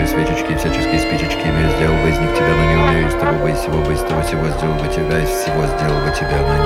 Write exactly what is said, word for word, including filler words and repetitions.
свечечки, и всяческие спичечки имею, сделал бы из них тебя, но не умею из того бы, из всего бы, из того всего сделал бы тебя, из всего сделал бы тебя, но